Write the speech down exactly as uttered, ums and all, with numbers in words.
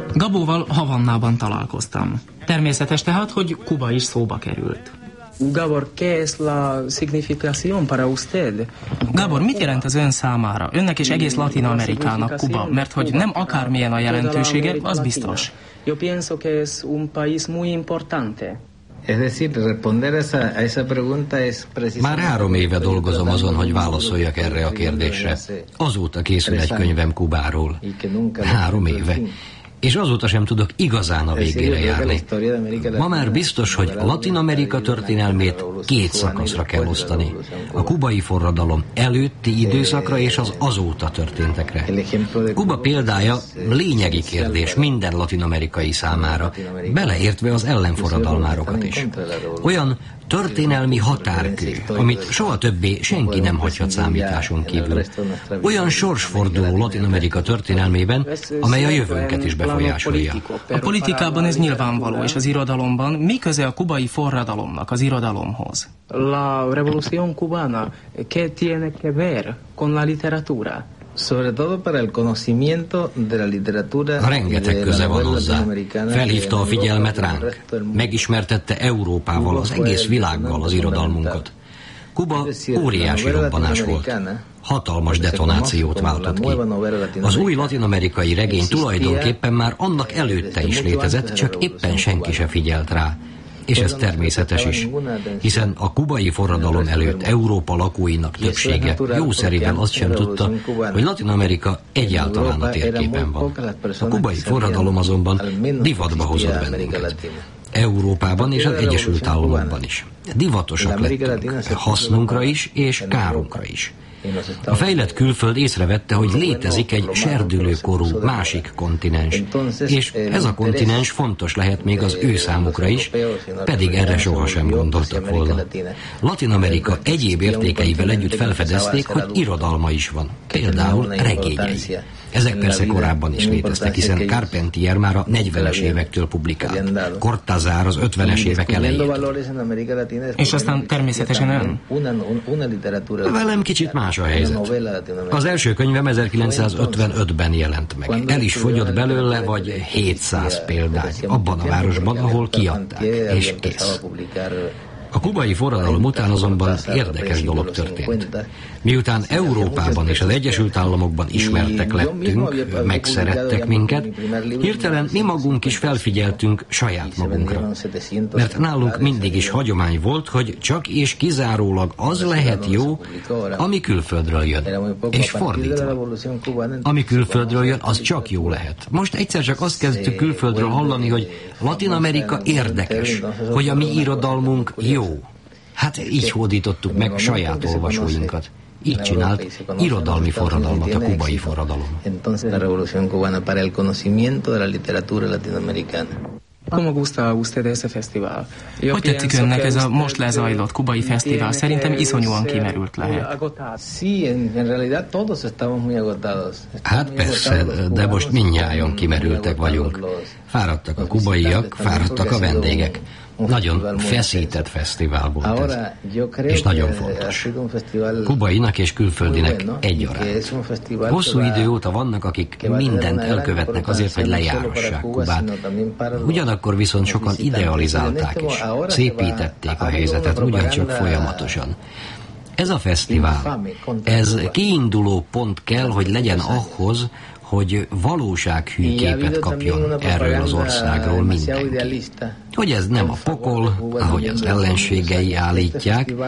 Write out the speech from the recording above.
Gabóval Havannában találkoztam. Természetes tehát, hogy Kuba is szóba került. Gabor, ¿qué es la significación para usted? Gábor, mit jelent az ön számára? Önnek és egész Latin Amerikának Kuba, mert hogy nem akármilyen a jelentősége, az biztos. Yo pienso que es un país muy importante. Már három éve dolgozom azon, hogy válaszoljak erre a kérdésre. Azóta készül egy könyvem Kubáról. Három éve. És azóta sem tudok igazán a végére járni. Ma már biztos, hogy Latin Amerika történelmét két szakaszra kell osztani. A kubai forradalom előtti időszakra és az azóta történtekre. Kuba példája lényegi kérdés minden latin-amerikai számára, beleértve az ellenforradalmárokat is. Olyan történelmi határkő, amit soha többé senki nem hagyhat számításon kívül. Olyan sorsforduló Latin-Amerika történelmében, amely a jövőnket is befolyásolja. A politikában ez nyilvánvaló, és az irodalomban mi köze a kubai forradalomnak az irodalomhoz? La revolución cubana, ¿qué tiene que ver con la literatura? Rengeteg köze van hozzá. Felhívta a figyelmet ránk. Megismertette Európával, az egész világgal az irodalmunkat. Kuba óriási robbanás volt. Hatalmas detonációt váltott ki. Az új latin-amerikai regény tulajdonképpen már annak előtte is létezett, csak éppen senki se figyelt rá. És ez természetes is, hiszen a kubai forradalom előtt Európa lakóinak többsége jószerivel azt sem tudta, hogy Latin-Amerika egyáltalán a térképen van. A kubai forradalom azonban divatba hozott bennünket. Európában és az Egyesült Államokban is. Divatosak lettünk, hasznunkra is és kárunkra is. A fejlett külföld észrevette, hogy létezik egy serdülőkorú másik kontinens, és ez a kontinens fontos lehet még az ő számukra is, pedig erre sohasem gondoltak volna. Latin Amerika egyéb értékeivel együtt felfedezték, hogy irodalma is van, például regényei. Ezek persze korábban is léteztek, hiszen Carpentier már a negyvenes évektől publikált, Cortázar az ötvenes évek elejétől. És aztán természetesen ön? Velem kicsit más a helyzet. Az első könyvem ezerkilencszázötvenötben jelent meg. El is fogyott belőle vagy hétszáz példány, abban a városban, ahol kiadták, és kész. A kubai forradalom után azonban érdekes dolog történt. Miután Európában és az Egyesült Államokban ismertek lettünk, megszerettek minket, hirtelen mi magunk is felfigyeltünk saját magunkra. Mert nálunk mindig is hagyomány volt, hogy csak és kizárólag az lehet jó, ami külföldről jön. És fordítva. Ami külföldről jön, az csak jó lehet. Most egyszer csak azt kezdtük külföldről hallani, hogy Latin Amerika érdekes, hogy a mi irodalmunk jó. Hát így hódítottuk meg saját olvasóinkat. Így csinált irodalmi forradalmat a kubai forradalom. ¿Cómo gusta a usted ese festival? Hogy tetszik önnek ez a most lezajlott kubai fesztivál? Szerintem iszonyúan kimerült lehet. Hát persze, de most mindnyájan kimerültek vagyunk. Fáradtak a kubaiak, fáradtak a vendégek. Nagyon feszített fesztivál volt ez, és nagyon fontos. Kubainak és külföldinek egyaránt. Hosszú idő óta vannak, akik mindent elkövetnek azért, hogy lejárassák Kubát. Ugyanakkor viszont sokan idealizálták is, szépítették a helyzetet, ugyancsak folyamatosan. Ez a fesztivál, ez kiinduló pont kell, hogy legyen ahhoz, hogy valósághű képet kapjon erről az országról mindenki. Hogy ez nem a pokol, ahogy az ellenségei állítják,